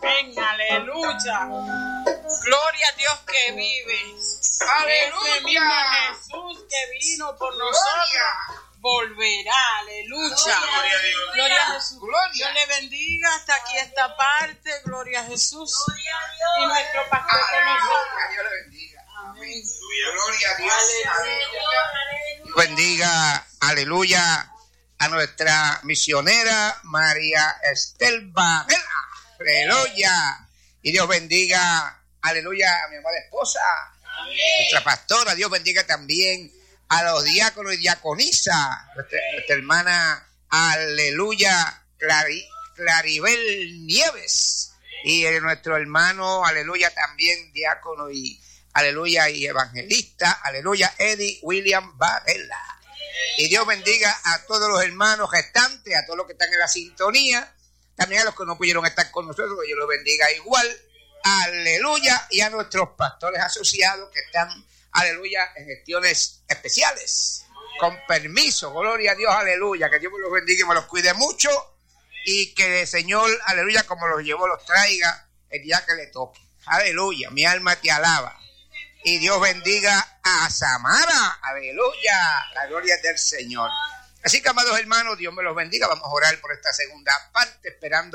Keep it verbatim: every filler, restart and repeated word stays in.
Amén, aleluya. Gloria a Dios que vive. Aleluya. Ese mismo Jesús que vino por nosotros volverá. Aleluya. Gloria a Dios. Gloria a Jesús. Gloria. Dios le bendiga hasta aquí esta parte. Gloria a Jesús. Y nuestro pastor con nosotros. Aleluya. Dios le bendiga. Amén. Gloria a Dios. Aleluya. Bendiga, aleluya, a nuestra misionera María Estel Varela. Aleluya. Y Dios bendiga, aleluya, a mi amada esposa, Amén. nuestra pastora. Dios bendiga también a los diáconos y diaconisas, nuestra, nuestra hermana, aleluya, Clari, Claribel Nieves. Y eh, nuestro hermano, aleluya, también diácono y, aleluya, y evangelista, aleluya, Eddie William Varela. Y Dios bendiga a todos los hermanos gestantes, a todos los que están en la sintonía, también a los que no pudieron estar con nosotros, que Dios los bendiga igual, aleluya, y a nuestros pastores asociados que están, aleluya, en gestiones especiales, con permiso, gloria a Dios, aleluya, que Dios me los bendiga y me los cuide mucho, y que el Señor, aleluya, como los llevó, los traiga el día que le toque, aleluya, mi alma te alaba. Y Dios bendiga a Samara. Aleluya. La gloria es del Señor. Así que, amados hermanos, Dios me los bendiga. Vamos a orar por esta segunda parte, esperando